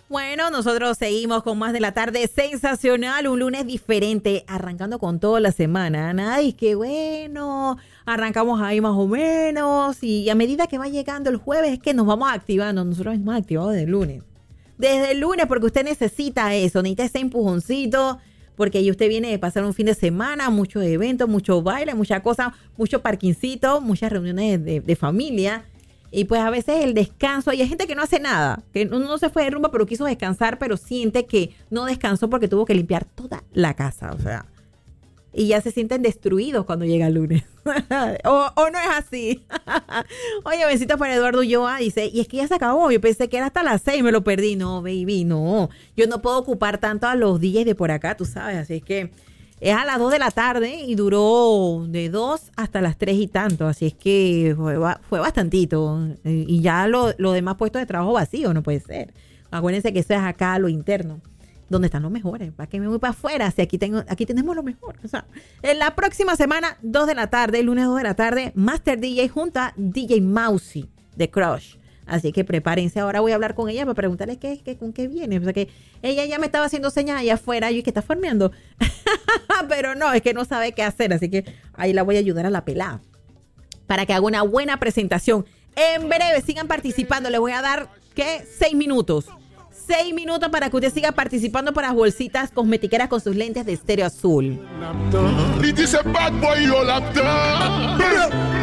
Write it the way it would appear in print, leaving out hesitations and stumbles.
Bueno, nosotros seguimos con más de la tarde sensacional, un lunes diferente, arrancando con toda la semana. Nada, y que bueno, arrancamos ahí más o menos y a medida que va llegando el jueves es que nos vamos activando. Nosotros nos hemos activado desde el lunes. Desde el lunes porque usted necesita eso, necesita ese empujoncito porque ahí usted viene de pasar un fin de semana, muchos eventos, muchos bailes, muchas cosas, mucho parquincito, muchas reuniones de familia. Y pues a veces el descanso, y hay gente que no hace nada, que no se fue de rumba pero quiso descansar, pero siente que no descansó porque tuvo que limpiar toda la casa, o sea, y ya se sienten destruidos cuando llega el lunes. o no es así. Oye, besitos para Eduardo Ulloa, dice, y es que ya se acabó, yo pensé que era hasta las 6, me lo perdí. No, baby, no, yo no puedo ocupar tanto a los DJs de por acá, tú sabes, así es que es a las 2 de la tarde y duró de 2 hasta las 3 y tanto. Así es que fue bastantito. Y ya lo demás puestos de trabajo vacío, no puede ser. Acuérdense que eso es acá lo interno, donde están los mejores. ¿Para qué me voy para afuera? Si aquí tenemos lo mejor. O sea, en la próxima semana, 2 de la tarde, el lunes 2 de la tarde, Master DJ junto a DJ Mousy de Crush. Así que prepárense. Ahora voy a hablar con ella para preguntarle con qué viene. O sea que ella ya me estaba haciendo señas allá afuera. Y que está farmeando. Pero no, es que no sabe qué hacer. Así que ahí la voy a ayudar a la pelada para que haga una buena presentación. En breve, sigan participando. Les voy a dar, 6 minutos. 6 minutos para que usted siga participando por las bolsitas cosmetiqueras con sus lentes de estéreo azul.